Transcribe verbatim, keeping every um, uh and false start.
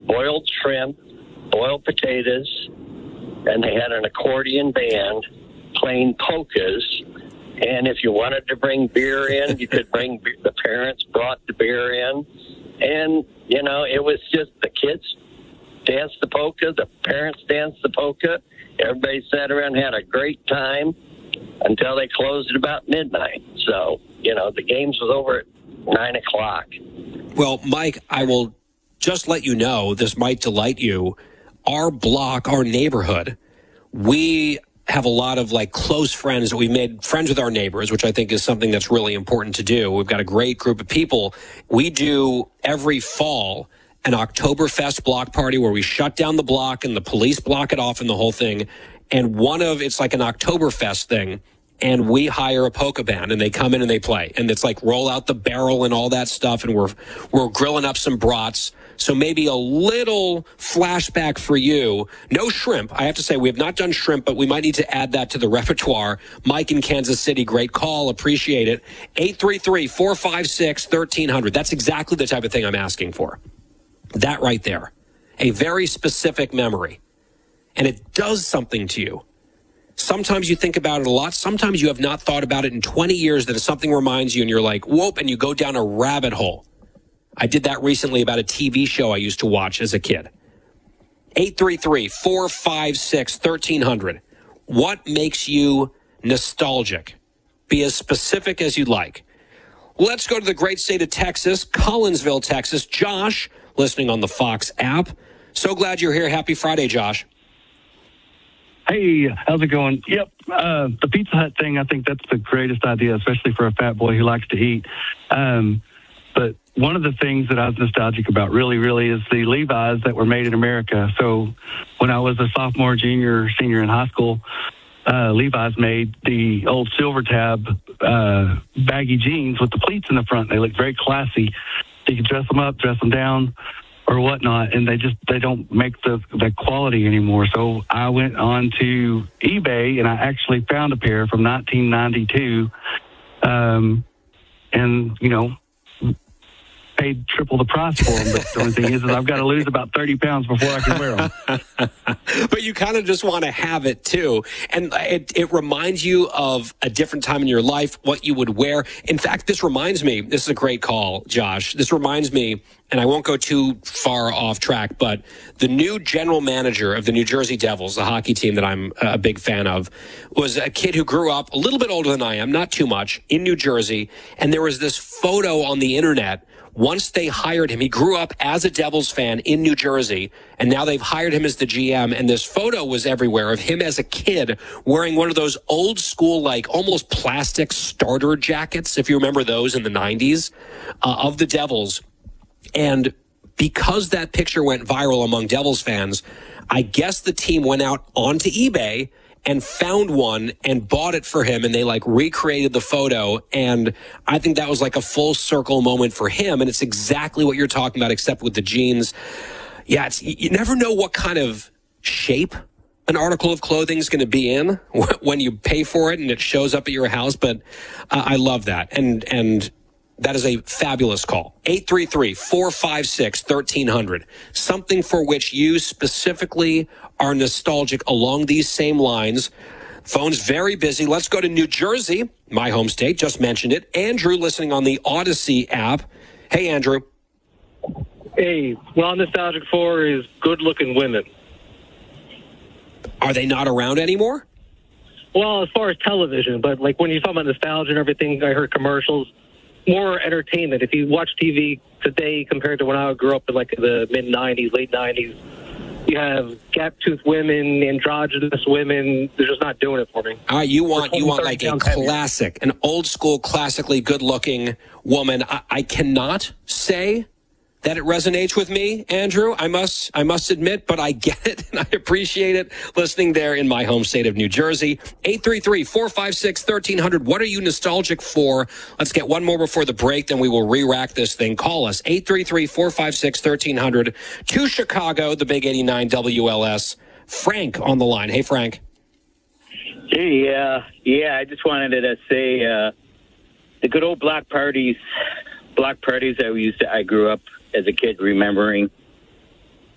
boiled shrimp, boiled potatoes, and they had an accordion band playing polkas. And if you wanted to bring beer in, you could bring beer. The parents brought the beer in. And, you know, it was just the kids danced the polka, the parents danced the polka. Everybody sat around and had a great time until they closed at about midnight. So, you know, the games was over at nine o'clock. Well, Mike, I will just let you know, this might delight you. Our block, our neighborhood, we have a lot of like close friends. We've made friends with our neighbors, which I think is something that's really important to do. We've got a great group of people. We do every fall an Oktoberfest block party where we shut down the block and the police block it off and the whole thing. And one of, it's like an Oktoberfest thing. And we hire a polka band and they come in and they play. And it's like roll out the barrel and all that stuff. And we're, we're grilling up some brats. So maybe a little flashback for you. No shrimp. I have to say, we have not done shrimp, but we might need to add that to the repertoire. Mike in Kansas City, great call. Appreciate it. eight three three, four five six, one three zero zero. That's exactly the type of thing I'm asking for. That right there. A very specific memory. And it does something to you. Sometimes you think about it a lot. Sometimes you have not thought about it in twenty years that something reminds you and you're like, whoop, and you go down a rabbit hole. I did that recently about a T V show I used to watch as a kid. eight three three, four five six, one three zero zero. What makes you nostalgic? Be as specific as you'd like. Let's go to the great state of Texas, Collinsville, Texas. Josh, listening on the Fox app. So glad you're here. Happy Friday, Josh. Hey, how's it going? Yep, uh, the Pizza Hut thing, I think that's the greatest idea, especially for a fat boy who likes to eat. Um, but one of the things that I was nostalgic about really, really is the Levi's that were made in America. So when I was a sophomore, junior, senior in high school, uh, Levi's made the old silver tab uh, baggy jeans with the pleats in the front. They look very classy. You can dress them up, dress them down, or whatnot, and they just they don't make the the quality anymore. So I went on to eBay and I actually found a pair from nineteen ninety-two, um, and you know, paid triple the price for them. But the only thing is, is I've got to lose about thirty pounds before I can wear them. But you kind of just want to have it too, and it it reminds you of a different time in your life, what you would wear. In fact, this reminds me. This is a great call, Josh. This reminds me. And I won't go too far off track, but the new general manager of the New Jersey Devils, the hockey team that I'm a big fan of, was a kid who grew up a little bit older than I am, not too much, in New Jersey. And there was this photo on the internet. Once they hired him, he grew up as a Devils fan in New Jersey, and now they've hired him as the G M. And this photo was everywhere of him as a kid wearing one of those old school, like almost plastic starter jackets, if you remember those in the nineties, uh, of the Devils. And because that picture went viral among Devils fans, I guess the team went out onto eBay and found one and bought it for him. And they like recreated the photo. And I think that was like a full circle moment for him. And it's exactly what you're talking about, except with the jeans. Yeah, it's, you never know what kind of shape an article of clothing is going to be in when you pay for it and it shows up at your house. But uh, I love that. And, and, that is a fabulous call. eight three three, four five six, one three zero zero. Something for which you specifically are nostalgic along these same lines. Phone's very busy. Let's go to New Jersey, my home state. Just mentioned it. Andrew, listening on the Odyssey app. Hey, Andrew. Hey, what I'm nostalgic for is good-looking women. Are they not around anymore? Well, as far as television, but like when you talk about nostalgia and everything, I heard commercials. More entertainment. If you watch T V today compared to when I grew up in like the mid nineties, late nineties, you have gap-toothed women, androgynous women. They're just not doing it for me. All right, you want you want like a classic, an old school, classically good-looking woman. I, I cannot say that it resonates with me, Andrew. I must I must admit, but I get it and I appreciate it listening there in my home state of New Jersey. eight three three, four five six, one three zero zero. What are you nostalgic for? Let's get one more before the break, then we will re-rack this thing. Call us, eight three three, four five six, one three zero zero. To Chicago, the Big eighty-nine W L S. Frank on the line. Hey, Frank. Hey, uh, yeah, I just wanted to say uh, the good old block parties, block parties I used to, I grew up as a kid remembering.